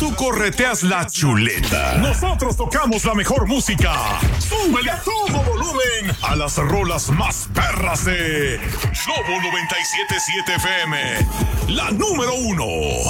tú correteas la chuleta, nosotros tocamos la mejor música. ¡Súbele a todo volumen a las rolas más perras de Lobo 97.7 FM! La número 1.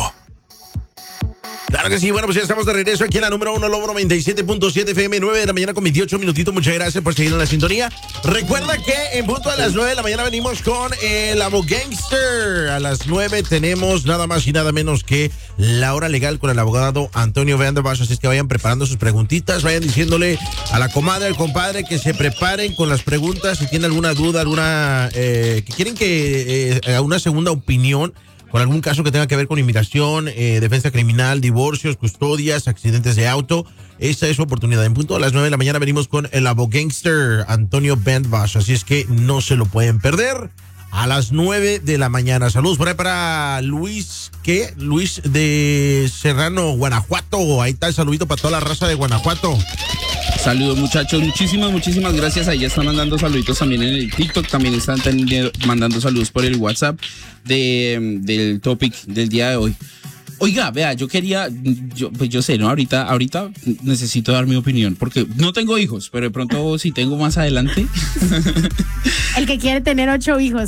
Claro que sí, bueno, pues ya estamos de regreso aquí en la número 1, Lobo 97.7 FM, 9 de la mañana con 28 minutitos. Muchas gracias por seguir en la sintonía. Recuerda que en punto a las 9 de la mañana venimos con el Abo Gangster. A las 9 tenemos nada más y nada menos que la hora legal con el abogado Antonio Van der Bosch. Así es que vayan preparando sus preguntitas, vayan diciéndole a la comadre, al compadre que se preparen con las preguntas. Si tienen alguna duda, alguna que quieren que una segunda opinión con algún caso que tenga que ver con inmigración, defensa criminal, divorcios, custodias, accidentes de auto. Esta es su oportunidad. En punto a las 9 de la mañana venimos con el Abo Gangster Antonio Van der Bosch. Así es que no se lo pueden perder. A las 9 de la mañana. Saludos por ahí para Luis, ¿qué? Luis de Serrano, Guanajuato. Ahí está el saludito para toda la raza de Guanajuato. Saludos, muchachos, muchísimas gracias. Ahí ya están mandando saluditos también en el TikTok, también están mandando saludos por el WhatsApp del topic del día de hoy. Oiga, vea, yo sé, ¿no? Ahorita necesito dar mi opinión, porque no tengo hijos, pero de pronto si tengo más adelante. El que quiere tener 8 hijos.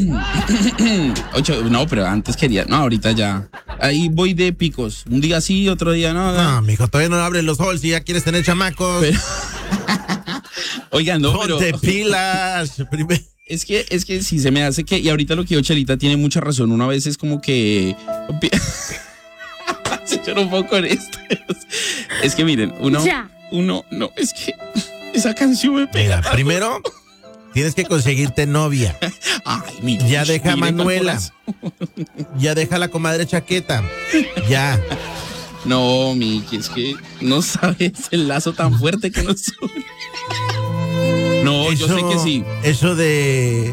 8, no, pero antes quería, no, ahorita ya. Ahí voy de picos, un día sí, otro día no. No, mijo, todavía no abres los ojos y ya quieres tener chamacos. Pero... Oigan, no, pero... Ponte pilas. Es que sí se me hace que, y ahorita lo que dijo Chelita tiene mucha razón, una vez es como que... Se lloró un poco con esto. Es que miren, uno, no, es que esa canción me pega. Mira, primero tienes que conseguirte novia. Ay, mira. Ya deja a Manuela. Ya deja la comadre Chaqueta. Ya. No, Miki, es que no sabes el lazo tan fuerte que nos une. No, yo sé que sí. Eso de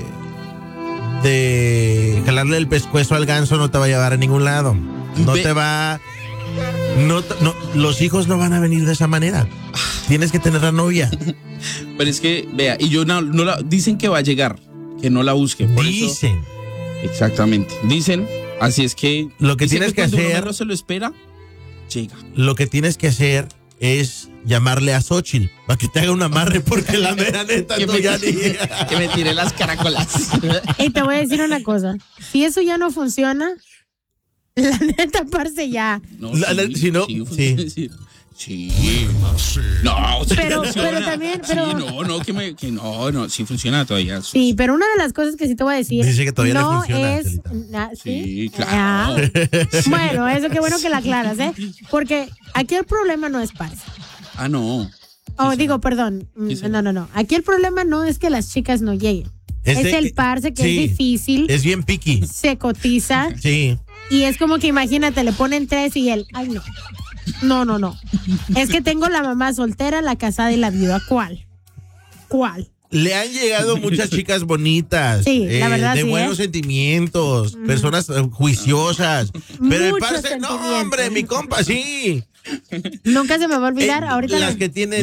jalarle el pescuezo al ganso no te va a llevar a ningún lado. No te va... No, los hijos no van a venir de esa manera. Tienes que tener la novia. Pero es que, vea, y yo no la... Dicen que va a llegar, que no la busquen. Dicen. Exactamente. Dicen, así es que... Lo que tienes que hacer... Uno se lo espera, llega. Lo que tienes que hacer es llamarle a Xochitl para que te haga un amarre, porque la mera neta que me tire las caracolas. Y te voy a decir una cosa. Si eso ya no funciona... La neta, parce, ya. No, sí. No, pero también, no, sí funciona todavía. Sí, pero una de las cosas que sí te voy a decir. Dice que todavía no le funciona. Sí, claro. Bueno, eso qué bueno que la aclaras, ¿eh? Porque aquí el problema no es parce. Ah, no. Perdón. No. Aquí el problema no es que las chicas no lleguen. Es el parce que es difícil. Es bien picky. Se cotiza. Sí. Y es como que imagínate, le ponen 3 y él, ay no. Es que tengo la mamá soltera, la casada y la viuda. ¿Cuál? Le han llegado muchas chicas bonitas. Sí, la verdad, de sí, buenos sentimientos, personas juiciosas. Pero el parce, no, hombre, mi compa, sí. Nunca se me va a olvidar. Ahorita las que tienen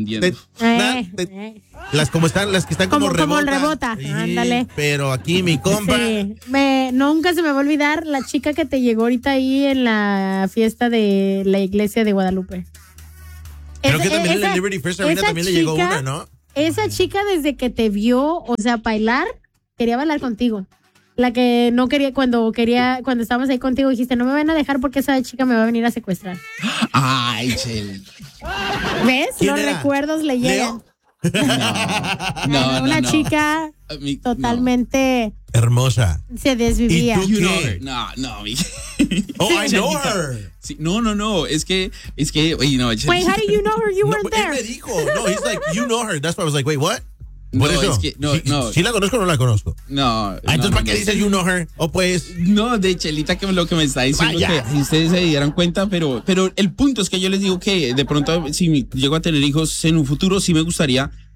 las que están como rebota. Ándale. Pero aquí mi compa. Sí. Nunca se me va a olvidar la chica que te llegó ahorita ahí en la fiesta de la iglesia de Guadalupe. Creo que también en la Liberty First Arena también le llegó una, ¿no? Esa chica desde que te vio, o sea, bailar, quería bailar contigo. La que no quería, cuando estábamos ahí contigo, dijiste, no me van a dejar porque esa chica me va a venir a secuestrar. Ay, Chel. ¿Ves? Los era? Recuerdos le llegan. No. Una chica totalmente hermosa. se desvivía. ¿Y tú qué? No. Oh, I know her. Sí, no, es que, oye, no. Wait, how do you know her? You weren't there. Él me dijo, no, he's like, you know her. That's why I was like, wait, what? No, eso. es que, no. ¿Sí la conozco o no la conozco? No. Entonces, ¿para qué dices you know her? O pues... No, de Chelita, que lo que me está diciendo que si ustedes se dieran cuenta, pero el punto es que yo les digo que de pronto, si llego a tener hijos en un futuro, sí me gustaría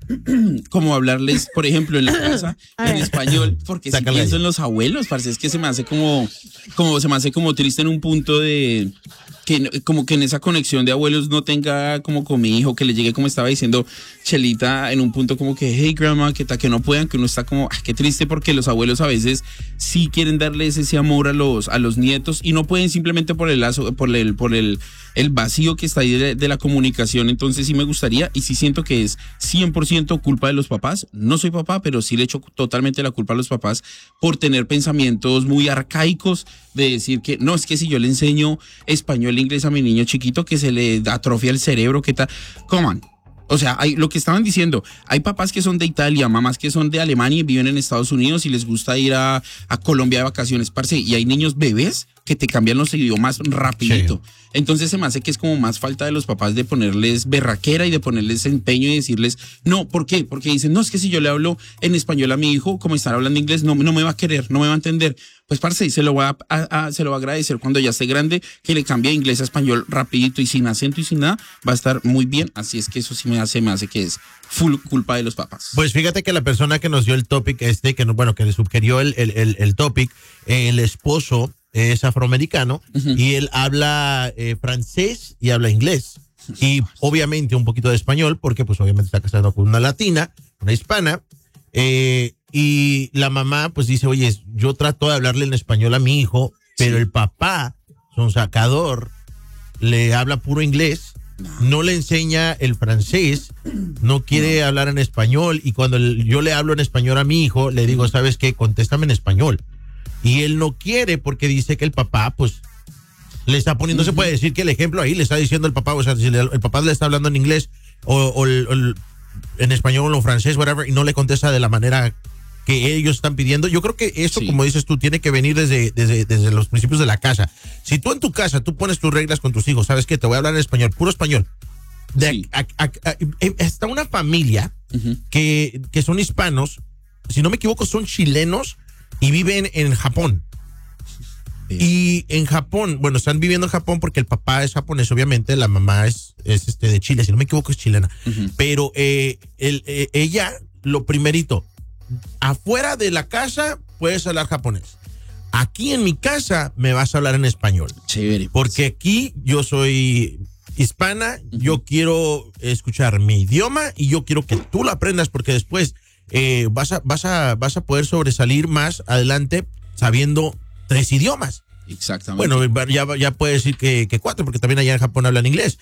como hablarles, por ejemplo, en la casa, en español, porque si pienso en los abuelos, parce, es que se me hace como triste en un punto de que como que en esa conexión de abuelos no tenga como con mi hijo, que le llegue como estaba diciendo Chelita, en un punto como que, hey grandma, que no puedan, que uno está como, qué triste, porque los abuelos a veces sí quieren darles ese amor a los nietos y no pueden simplemente por el lazo, por el vacío que está ahí de la comunicación. Entonces sí me gustaría, y sí siento que es 100% culpa de los papás. No soy papá, pero sí le echo totalmente la culpa a los papás por tener pensamientos muy arcaicos de decir que no, es que si yo le enseño español e inglés a mi niño chiquito, que se le atrofia el cerebro, ¿qué tal? Coman. O sea, lo que estaban diciendo, hay papás que son de Italia, mamás que son de Alemania y viven en Estados Unidos y les gusta ir a Colombia de vacaciones, parce, y hay niños bebés que te cambian los idiomas rapidito. Sí. Entonces se me hace que es como más falta de los papás de ponerles berraquera y de ponerles empeño y decirles, no, ¿por qué? Porque dicen, no, es que si yo le hablo en español a mi hijo, como estar hablando inglés, no me va a querer, no me va a entender. Pues parce, se lo va a agradecer cuando ya esté grande, que le cambie de inglés a español rapidito y sin acento y sin nada, va a estar muy bien. Así es que eso sí me hace que es full culpa de los papás. Pues fíjate que la persona que nos dio el topic que le sugirió el topic, el esposo es afroamericano y él habla francés y habla inglés y obviamente un poquito de español porque pues obviamente está casado con una latina, una hispana, y la mamá pues dice, oye, yo trato de hablarle en español a mi hijo, pero el papá, son sacador, le habla puro inglés, no le enseña el francés, no quiere hablar en español, y cuando yo le hablo en español a mi hijo, le digo, ¿sabes qué? Contéstame en español. Y él no quiere porque dice que el papá, pues, le está poniendo, se puede decir que el ejemplo ahí le está diciendo el papá, o sea, si el papá le está hablando en inglés o en español o francés, whatever, y no le contesta de la manera que ellos están pidiendo. Yo creo que eso, como dices tú, tiene que venir desde los principios de la casa. Si tú en tu casa, tú pones tus reglas con tus hijos, ¿sabes qué? Te voy a hablar en español, puro español. Está una familia que son hispanos, si no me equivoco, son chilenos, y viven en Japón. Bien. Y en Japón, bueno, están viviendo en Japón porque el papá es japonés, obviamente, la mamá es de Chile, si no me equivoco es chilena. Pero ella, lo primerito, afuera de la casa puedes hablar japonés. Aquí en mi casa me vas a hablar en español. Chévere. Porque aquí yo soy hispana, yo quiero escuchar mi idioma y yo quiero que tú lo aprendas porque después vas a poder sobresalir más adelante sabiendo 3 idiomas. Exactamente. Bueno, ya puedes decir que 4, porque también allá en Japón hablan inglés.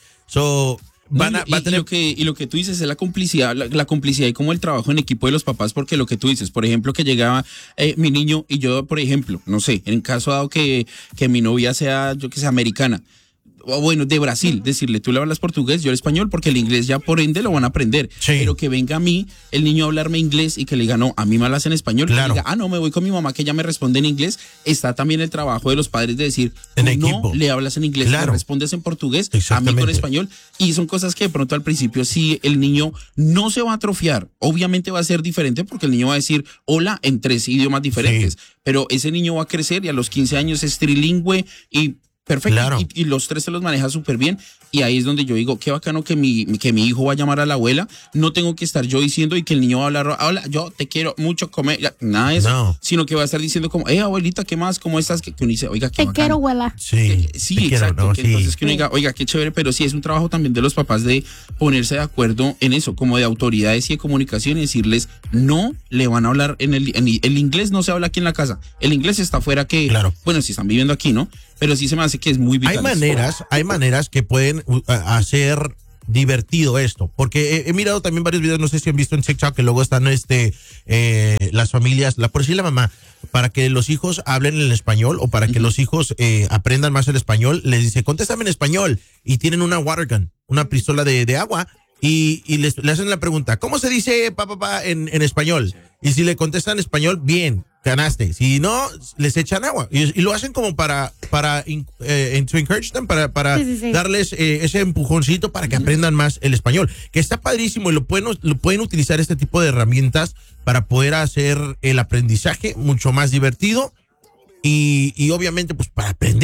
Y lo que tú dices es la complicidad y como el trabajo en equipo de los papás, porque lo que tú dices, por ejemplo, que llegaba mi niño y yo, por ejemplo, no sé, en caso dado que mi novia sea, yo que sé, americana, o bueno, de Brasil, decirle, tú le hablas portugués, yo el español, porque el inglés ya por ende lo van a aprender. Sí. Pero que venga a mí, el niño a hablarme inglés y que le diga, no, a mí me hablas en español. Claro. Que diga, no, me voy con mi mamá, que ella me responde en inglés. Está también el trabajo de los padres de decir, no le hablas en inglés, le respondes en portugués, a mí con español. Y son cosas que de pronto al principio sí, el niño no se va a atrofiar. Obviamente va a ser diferente porque el niño va a decir hola en 3 idiomas diferentes. Sí. Pero ese niño va a crecer y a los 15 años es trilingüe y perfecto, claro. y los 3 se los maneja súper bien, y ahí es donde yo digo, qué bacano que mi hijo va a llamar a la abuela, no tengo que estar yo diciendo y que el niño va a hablar, hola, yo te quiero mucho comer, nada de eso, sino que va a estar diciendo como, abuelita, ¿qué más? ¿Cómo estás? Que uno dice, oiga, qué bacano. Te quiero, abuela. Sí, exacto, quiero, ¿no? Entonces que uno diga, oiga, qué chévere, pero sí es un trabajo también de los papás de ponerse de acuerdo en eso, como de autoridades y de comunicación, y decirles, no le van a hablar en el inglés, no se habla aquí en la casa, el inglés está afuera, que, claro. Bueno, si están viviendo aquí, ¿no? Pero sí se me hace que es muy vital. Hay maneras que pueden hacer divertido esto, porque he mirado también varios videos, no sé si han visto en TikTok, que luego están las familias, por decir la mamá, para que los hijos hablen en español o para que los hijos aprendan más el español, les dice, contéstame en español, y tienen una water gun, una pistola de agua, y le hacen la pregunta, ¿cómo se dice papá en español? Y si le contestan en español, bien, ganaste. Si no, les echan agua. Y lo hacen como para encourage them, para sí. darles ese empujoncito para que aprendan más el español. Que está padrísimo y lo pueden utilizar este tipo de herramientas para poder hacer el aprendizaje mucho más divertido y obviamente pues para aprender.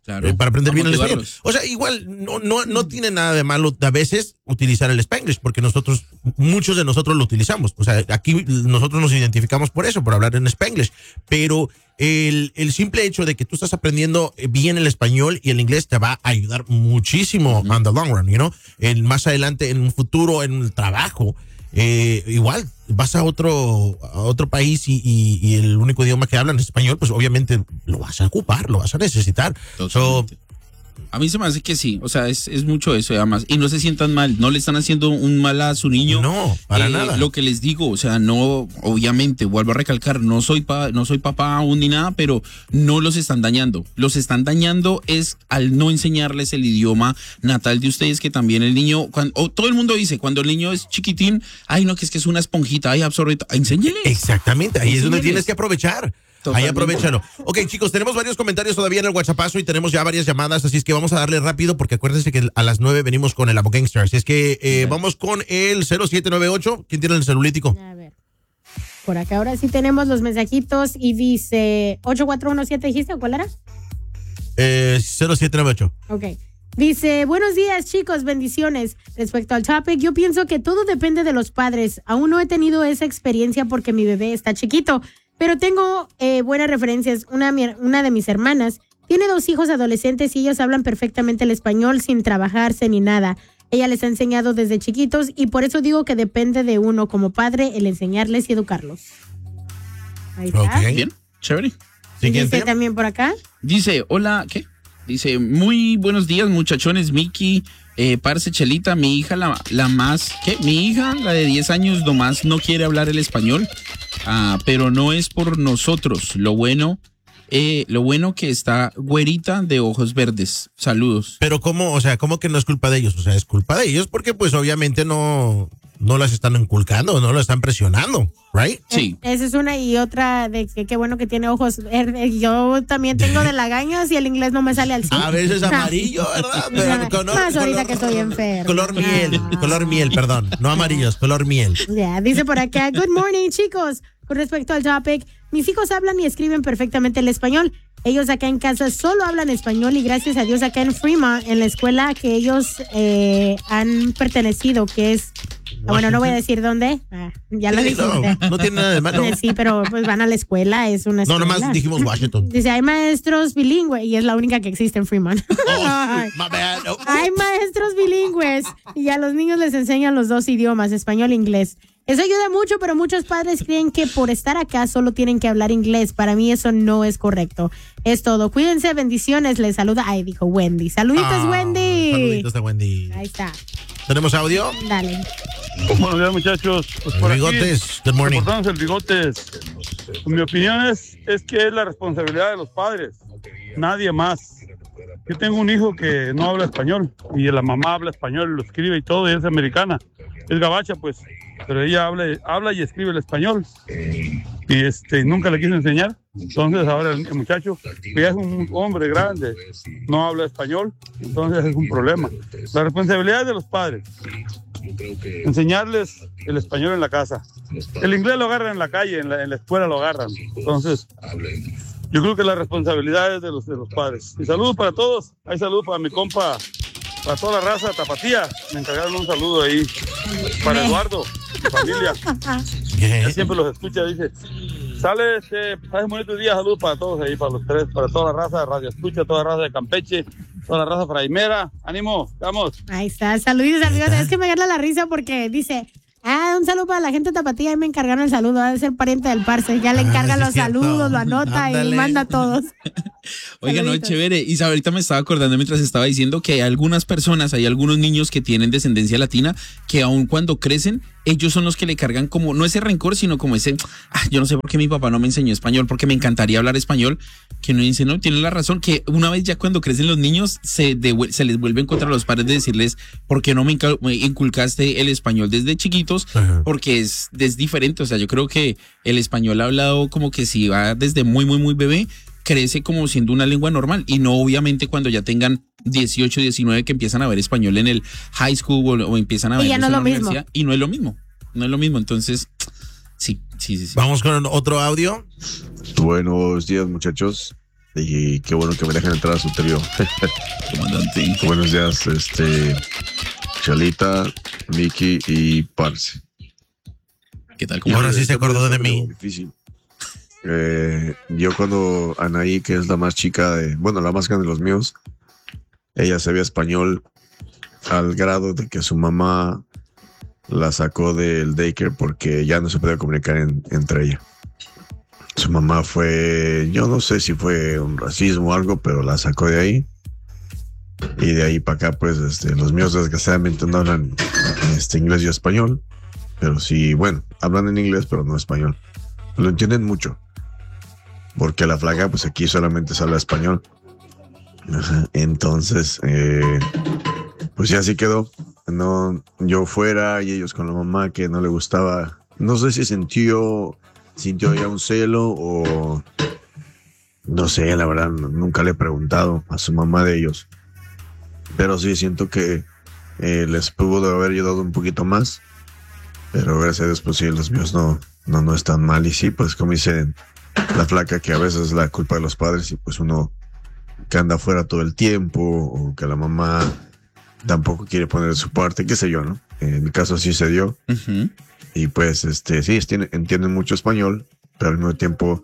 Claro, para aprender bien el español. motivarlos. O sea, igual no tiene nada de malo a veces utilizar el Spanglish, porque muchos de nosotros lo utilizamos. O sea, aquí nosotros nos identificamos por eso, por hablar en Spanglish. Pero el simple hecho de que tú estás aprendiendo bien el español y el inglés te va a ayudar muchísimo on the long run, más adelante, en un futuro, en el trabajo. Igual vas a otro país y el único idioma que hablan es español, pues obviamente lo vas a ocupar, lo vas a necesitar. A mí se me hace que sí, o sea, es mucho eso, además, y no se sientan mal, no le están haciendo un mal a su niño. No, para nada. Lo que les digo, o sea, no, obviamente, vuelvo a recalcar, no soy papá aún ni nada, pero no los están dañando. Los están dañando es al no enseñarles el idioma natal de ustedes, que también el niño, todo el mundo dice, cuando el niño es chiquitín, ay, no, que es una esponjita, ay, absorbe, enséñele. Exactamente, ahí es donde tienes que aprovechar. Totalmente. Ahí aprovechalo. Ok, chicos, tenemos varios comentarios todavía en el WhatsAppazo y tenemos ya varias llamadas, así es que vamos a darle rápido porque acuérdense que a las 9 venimos con el Abo Gangster. Así es que vamos con el 0798. ¿Quién tiene el celulítico? A ver. Por acá ahora sí tenemos los mensajitos y dice 8417, ¿dijiste o cuál era? 0798. Ok. Dice, buenos días chicos, bendiciones. Respecto al topic, yo pienso que todo depende de los padres. Aún no he tenido esa experiencia porque mi bebé está chiquito, pero tengo buenas referencias. Una de mis hermanas tiene 2 hijos adolescentes y ellos hablan perfectamente el español sin trabajarse ni nada. Ella les ha enseñado desde chiquitos y por eso digo que depende de uno como padre el enseñarles y educarlos. Ahí está. Ok. Bien, chévere. Siguiente. Dice también por acá. Dice, hola, ¿qué? Dice, muy buenos días, muchachones, Miki, parce Chelita, mi hija, mi hija, la de 10 años, nomás no quiere hablar el español, pero no es por nosotros, lo bueno que está güerita de ojos verdes, saludos. Pero ¿cómo? O sea, ¿cómo que no es culpa de ellos? O sea, es culpa de ellos porque pues obviamente no las están inculcando, no las están presionando, ¿right? Sí. Esa es una y otra de que qué bueno que tiene ojos verdes. Yo también tengo de lagaños y el inglés no me sale al 100. A veces amarillo, ¿verdad? Pero más ahorita que estoy enferma. Color miel, perdón. No amarillos, color miel. Ya, dice por acá, good morning chicos. Con respecto al topic, mis hijos hablan y escriben perfectamente el español. Ellos acá en casa solo hablan español y gracias a Dios acá en Fremont, en la escuela que ellos han pertenecido, que es... Bueno, no voy a decir dónde. Ya lo dijiste. No tiene nada de malo. Sí, pero pues van a la escuela, es una escuela. No, nomás dijimos Washington. Dice, hay maestros bilingües y es la única que existe en Fremont. My bad. Hay maestros bilingües y a los niños les enseñan los 2 idiomas, español e inglés. Eso ayuda mucho, pero muchos padres creen que por estar acá solo tienen que hablar inglés. Para mí eso no es correcto. Es todo. Cuídense, bendiciones. Les saluda. Ay, dijo Wendy. Saluditos, Wendy. Saluditos a Wendy. Ahí está. ¿Tenemos audio? Dale. Buenos días, muchachos. Pues por Bigotes, aquí, good morning. reportándose el Bigotes. Mi opinión es que es la responsabilidad de los padres, nadie más. Yo tengo un hijo que no habla español y la mamá habla español, lo escribe y todo, y es americana, es gabacha pues, pero ella habla y escribe el español y nunca le quiso enseñar. Entonces ahora el muchacho, que ya es un hombre grande, no habla español, entonces es un problema. La responsabilidad es de los padres. Enseñarles el español en la casa. El inglés lo agarran en la calle, en la escuela lo agarran. Entonces, yo creo que la responsabilidad es de los padres. Y saludos para todos. Hay saludos para mi compa, para toda la raza tapatía. Me encargaron un saludo ahí para Eduardo, mi familia. Él siempre los escucha, dice. Sale, hace bonitos días, saludos para todos ahí, para los 3, para toda la raza de Radio Escucha, toda la raza de Campeche, toda la raza fraimera. Ánimo, vamos. Ahí está, saludos amigos. Es que me gana la risa porque dice, un saludo para la gente tapatía y me encargaron el saludo, ha de ser pariente del parce, ya le encargan los saludos, lo anota. Ándale. Y manda a todos. Oiga, no, chévere. Y ahorita me estaba acordando mientras estaba diciendo que hay algunas personas, hay algunos niños que tienen descendencia latina que aun cuando crecen, ellos son los que le cargan como, no ese rencor, sino como ese, yo no sé por qué mi papá no me enseñó español, porque me encantaría hablar español, que no dice, no, tiene la razón, que una vez ya cuando crecen los niños, se les vuelven contra los padres de decirles, ¿por qué no me inculcaste el español desde chiquitos? Ajá. Porque es diferente, o sea, yo creo que el español hablado como que si va desde muy, muy, muy bebé, crece como siendo una lengua normal y no obviamente cuando ya tengan 18, 19 que empiezan a ver español en el high school o empiezan a ver en la universidad y no es lo mismo, entonces sí. Vamos con otro audio. Buenos días, muchachos. y qué bueno que me dejan entrar a su trío. Comandante. Buenos días, Chalita, Mickey y Parce. ¿Qué tal? Ahora sí se acordó de mí. Difícil. Yo cuando Anaí, que es la más chica la más grande de los míos, ella sabía español al grado de que su mamá la sacó del daycare porque ya no se podía comunicar entre ella. Su mamá yo no sé si fue un racismo o algo, pero la sacó de ahí. Y de ahí para acá, pues, los míos desgraciadamente no hablan inglés y español. Pero sí, bueno, hablan en inglés, pero no español. Lo entienden mucho. Porque la flaca, pues aquí solamente se habla español. Ajá. Entonces, pues ya así quedó. No, yo fuera y ellos con la mamá que no le gustaba. No sé si sintió ya un celo o no sé, la verdad, nunca le he preguntado a su mamá de ellos. Pero sí siento que les pudo haber ayudado un poquito más. Pero gracias a Dios, pues sí, los míos no están mal. Y sí, pues como dice la flaca, que a veces es la culpa de los padres y pues uno que anda afuera todo el tiempo o que la mamá tampoco quiere poner su parte, qué sé yo, ¿no? En mi caso sí se dio. Uh-huh. Y pues, sí, entienden mucho español, pero al mismo tiempo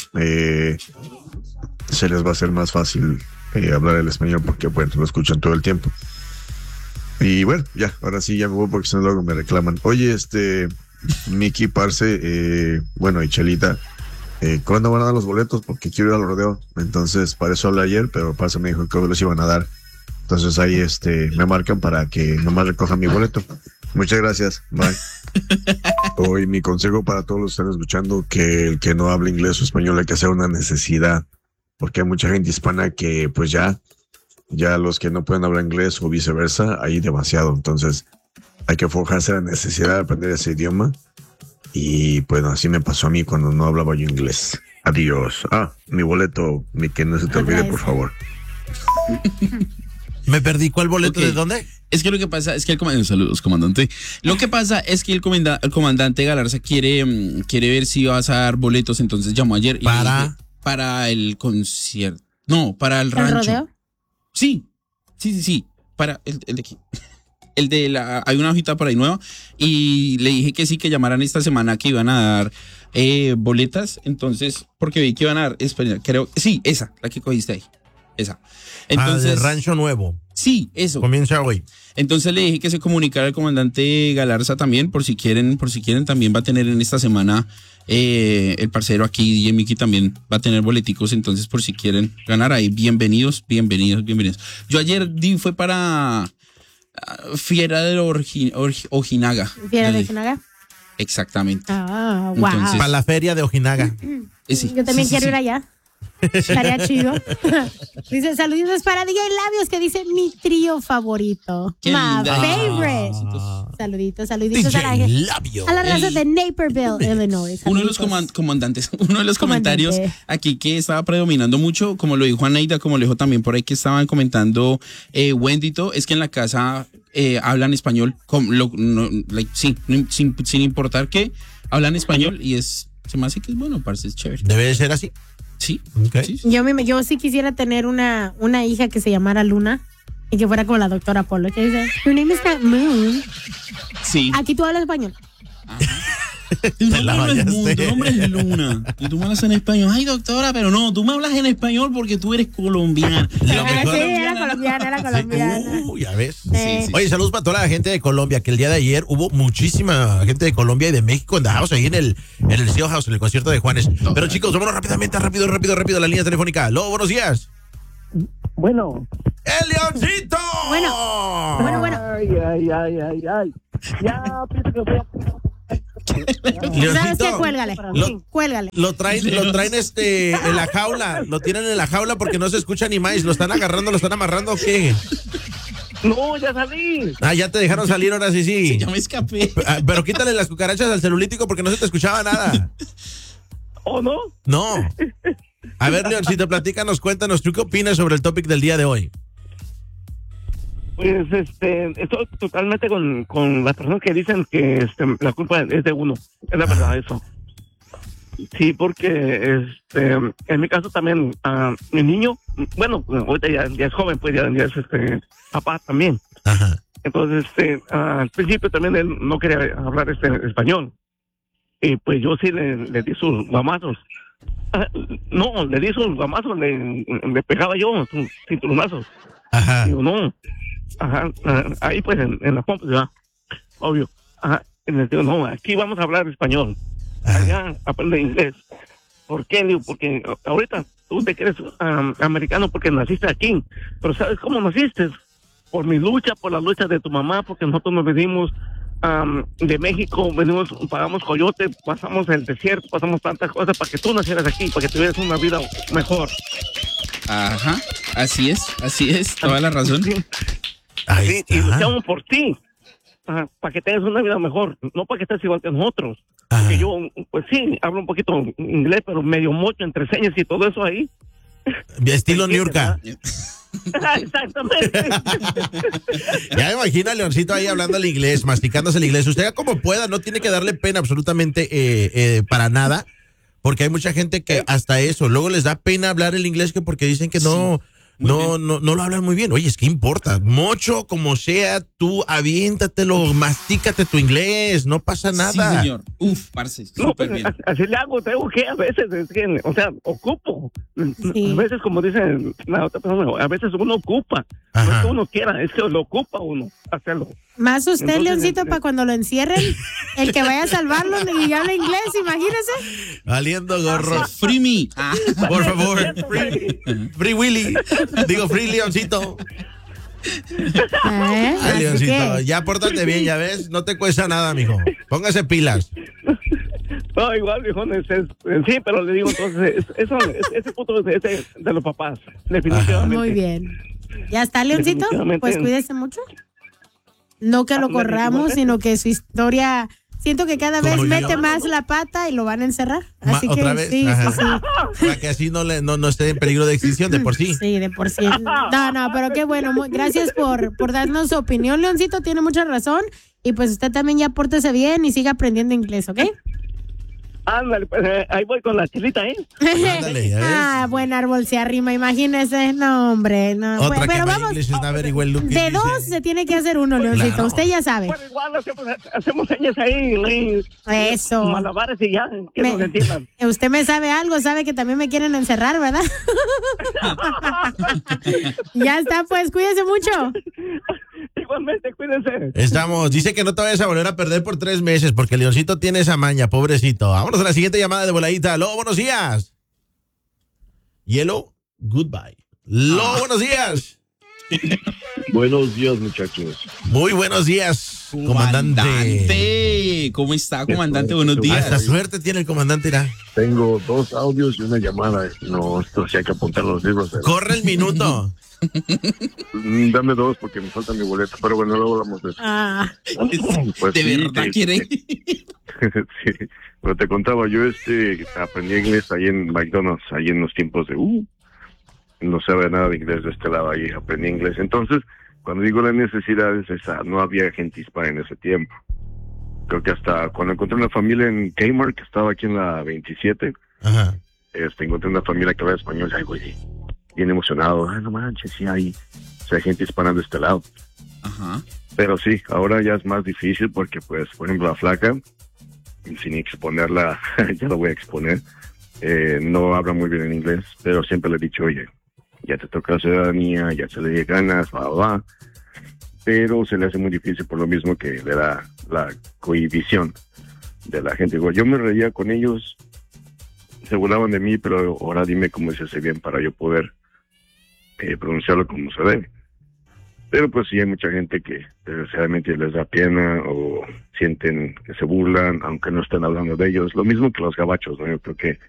se les va a hacer más fácil hablar el español porque, bueno, lo escuchan todo el tiempo. Y bueno, ya, ahora sí ya me voy porque si no luego me reclaman. Oye, Mickey, Parce, y Chelita, ¿cuándo van a dar los boletos? Porque quiero ir al rodeo. Entonces, para eso hablé ayer, pero Parce me dijo que hoy los iban a dar. Entonces ahí me marcan para que nomás recojan mi boleto. Muchas gracias. Bye. Hoy mi consejo para todos los que están escuchando, que el que no habla inglés o español hay que hacer una necesidad, porque hay mucha gente hispana que pues ya los que no pueden hablar inglés o viceversa, hay demasiado. Entonces hay que forjarse la necesidad de aprender ese idioma. Y bueno, así me pasó a mí cuando no hablaba yo inglés. Adiós. Mi boleto, que no se te olvide, por favor. Me perdí. ¿Cuál boleto? Okay. ¿De dónde? Es que lo que pasa es que saludos, comandante. Lo que pasa es que el comandante Galarza quiere ver si vas a dar boletos, entonces llamó ayer y para el concierto. No, para el rancho. ¿El rodeo? Sí. Para el de aquí. Hay una hojita por ahí nueva y le dije que sí, que llamaran esta semana, que iban a dar boletas, entonces, porque vi que iban a dar, creo, sí, esa, la que cogiste ahí, esa. Entonces, del Rancho Nuevo. Sí, eso. Comienza hoy. Entonces le dije que se comunicara al comandante Galarza también, por si quieren, también va a tener en esta semana el parcero aquí, DJ Mickey, también va a tener boleticos, entonces por si quieren ganar ahí, bienvenidos. Yo ayer fue para Fiera de Ojinaga. ¿Fiera de Ojinaga? Exactamente. Wow. Entonces, para la feria de Ojinaga. Sí, yo también quiero ir allá. Estaría chido. Dice, saluditos para DJ Labios, que dice mi trío favorito. Qué My linda. favorite. Saluditos a la raza de Naperville, Illinois. Uno de los comentarios aquí que estaba predominando mucho, como lo dijo Anaida, como lo dijo también por ahí que estaban comentando Wendyto, es que en la casa hablan español, sin importar que hablan español, y se me hace que es bueno, parce, es chévere. Debe de ser así. Sí. Okay. Sí. Yo sí quisiera tener una hija que se llamara Luna y que fuera como la doctora Polo, que dice, "Your name is not Moon." Sí. Aquí tú hablas español. Tu nombre es Luna. Y tú me hablas en español. Ay, doctora, pero no, tú me hablas en español porque tú eres colombiana. Era colombiana. Ya ves. Sí. Oye, saludos para toda la gente de Colombia, que el día de ayer hubo muchísima gente de Colombia y de México en The House, ahí en el Steel House, en el concierto de Juanes. Pero chicos, vámonos rápido a la línea telefónica. Aló, buenos días. Bueno. ¡El Leoncito! Bueno. Ay. Ya, pienso que voy a... ¿Sabes qué? Cuélgale. Lo traen en la jaula. Lo tienen en la jaula porque no se escucha ni más. ¿Lo están agarrando, lo están amarrando o qué? No, ya salí. Ya te dejaron salir, ahora sí. Sí, ya me escapé. Pero quítale las cucarachas al celulítico porque no se te escuchaba nada. ¿Oh, no? No. A ver, Leoncito, platícanos, cuéntanos, ¿tú qué opinas sobre el topic del día de hoy? Pues, estoy totalmente con las personas que dicen que la culpa es de uno. Es la verdad, eso. Sí, porque en mi caso también, mi niño, bueno, ahorita ya es joven, pues ya es papá también. Ajá. Entonces, al principio también él no quería hablar español. Y pues yo sí le di sus guamazos. No, le di sus guamazos, le pegaba yo sus cinturonazos. Ajá. Digo, no. Ajá, ahí pues en la pompa, ya, obvio. Ajá, y les digo, no, aquí vamos a hablar español. Allá aprende inglés. ¿Por qué? Digo, porque ahorita tú te crees americano porque naciste aquí, pero ¿sabes cómo naciste? Por mi lucha, por la lucha de tu mamá, porque nosotros nos venimos de México, pagamos coyote, pasamos el desierto, pasamos tantas cosas para que tú nacieras aquí, para que tuvieras una vida mejor. Ajá, así es, toda la razón. Sí, sí, y luchamos por ti, para que tengas una vida mejor, no para que estés igual que nosotros. Porque yo, pues sí, hablo un poquito inglés, pero medio mocho, entre señas y todo eso ahí. Estilo Niurka. Exactamente. Ya me imagino a Leoncito ahí hablando el inglés, masticándose el inglés. Usted como pueda, no tiene que darle pena absolutamente para nada, porque hay mucha gente que hasta eso, luego les da pena hablar el inglés que porque dicen que no lo hablan muy bien. Oye, es que importa, mocho como sea, tú aviéntatelo, mastícate tu inglés, no pasa nada. Sí, señor. Parce, súper bien. Así le hago, tengo que a veces, es que, o sea, ocupo. Sí. A veces, como dicen la otra persona, a veces uno ocupa. Ajá. No es que uno quiera, es que lo ocupa uno hacerlo. Más usted, Entonces, Leoncito, para cuando lo encierren, el que vaya a salvarlo y habla inglés, imagínese. Valiendo gorro. Free me. Por favor. Free Willy. Digo, Free Leoncito. Ay, Así Leoncito, que, ya pórtate bien, ya ves, no te cuesta nada, mijo. Póngase pilas. No, igual, viejones, sí, pero le digo, entonces, ese punto es de los papás, definitivamente. muy bien. ¿Ya está, Leoncito? Definitivamente. Pues cuídese mucho. No que lo corramos, sino que su historia, siento que cada vez Como yo. mete más la pata y lo van a encerrar. Así que ¿Otra vez? sí, Ajá. sí, sí. Para que así no esté en peligro de extinción de por sí. Sí, de por sí. No, pero qué bueno. Gracias por darnos su opinión, Leoncito. Tiene mucha razón. Y pues usted también ya pórtese bien y siga aprendiendo inglés, ¿ok? Ándale, pues ahí voy con la chilita, ¿eh? Ándale, ya ves. Buen árbol se arrima, imagínese. No, hombre, no. Otra Pero que vamos, English is not very well looking, de dice. dos se tiene que hacer uno, Leoncito. Claro. Usted ya sabe. Bueno, igual hacemos señas ahí. Eso. Malabares y ya, que nos entiendan. Usted me sabe algo, sabe que también me quieren encerrar, ¿verdad? Ya está, pues, cuídese mucho. Igualmente, cuídense. Estamos, dice que no te vayas a volver a perder por 3 meses porque Leoncito tiene esa maña, pobrecito. Vámonos a la siguiente llamada de voladita. Aló, buenos días. Yellow, goodbye. Aló, buenos días. Buenos días, muchachos. Muy buenos días, comandante. ¿Cómo está, comandante? Buenos días. Hasta suerte tiene el comandante, irá. Tengo 2 audios y una llamada. No, esto sí hay que apuntar los libros. Corre el minuto. Dame 2 porque me falta mi boleto, pero bueno, luego hablamos de eso. Pues ¿De sí, verdad sí, quiere? sí, pero te contaba, yo aprendí inglés ahí en McDonald's, ahí en los tiempos de no sabe nada de inglés de este lado, ahí aprendí inglés. Entonces, cuando digo la necesidad es esa, no había gente hispana en ese tiempo. Creo que hasta cuando encontré una familia en Kmart, que estaba aquí en la 27, Ajá. encontré una familia que habla español, ay, güey, bien emocionado, no manches, sí hay gente hispana de este lado. Ajá. Pero sí, ahora ya es más difícil porque, pues, por ejemplo, la flaca, sin exponerla, ya la voy a exponer, no habla muy bien en inglés, pero siempre le he dicho, oye, ya te toca la ciudadanía, ya se le dio ganas, va, pero se le hace muy difícil por lo mismo que le da la cohibición de la gente. Igual, yo me reía con ellos, se burlaban de mí, pero ahora dime cómo se hace bien para yo poder pronunciarlo como se debe. Pero pues sí hay mucha gente que desgraciadamente les da pena o sienten que se burlan, aunque no estén hablando de ellos. Lo mismo que los gabachos, ¿no? Yo creo que